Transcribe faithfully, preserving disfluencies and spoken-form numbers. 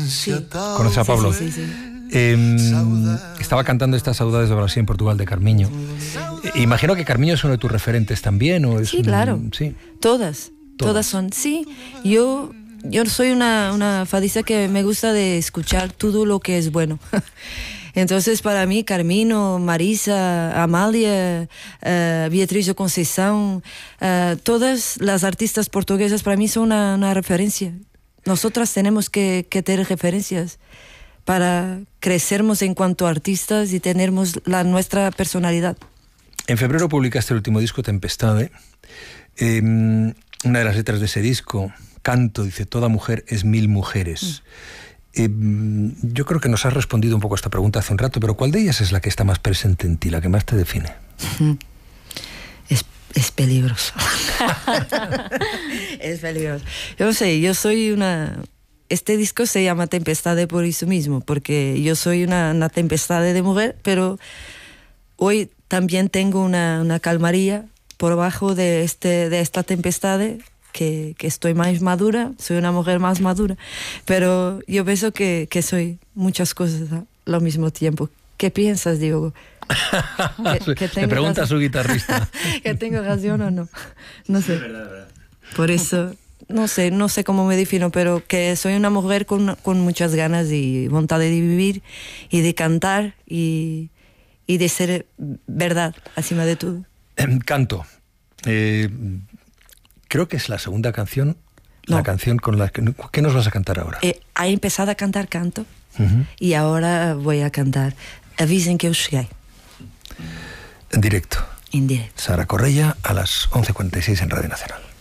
Sí. ¿Conoces a Pablo? Sí, sí, sí, sí. Eh, estaba cantando estas Saudades de Brasil en Portugal de Carmiño. Eh, imagino que Carmiño es uno de tus referentes también, ¿o es Sí, un, claro. sí? Todas, todas, todas son. Sí, yo, yo soy una, una fadista que me gusta de escuchar todo lo que es bueno. Entonces, para mí, Carmino, Marisa, Amália, uh, Beatriz de Conceição, uh, todas las artistas portuguesas para mí son una, una referencia. Nosotras tenemos que, que tener referencias para crecernos en cuanto a artistas y tenermos la nuestra personalidad. En febrero publicaste el último disco, Tempestade. Eh, una de las letras de ese disco, Canto, dice: toda mujer es mil mujeres. Mm. Eh, yo creo que nos has respondido un poco a esta pregunta hace un rato, pero ¿cuál de ellas es la que está más presente en ti, la que más te define? Es, es peligroso. Es peligroso. Yo sé, yo soy una... Este disco se llama Tempestade por eso mismo, porque yo soy una, una tempestade de mujer, pero hoy también tengo una, una calmaría por bajo de, este, de esta tempestade, que, que estoy más madura, soy una mujer más madura, pero yo pienso que, que soy muchas cosas al mismo tiempo. ¿Qué piensas, Diogo? ¿Que, que Le pregunta a su guitarrista. ¿Que tengo razón o no? No sé. Por eso... No sé, no sé cómo me defino, pero que soy una mujer con, con muchas ganas y voluntad de vivir y de cantar y, y de ser verdad, encima de todo. Canto. Eh, creo que es la segunda canción, no. la canción con la que... ¿Qué nos vas a cantar ahora? Eh, he empezado a cantar Canto uh-huh. y ahora voy a cantar Avisen que eu cheguei. En directo. En directo. Sara Correia a las once cuarenta y seis en Radio Nacional.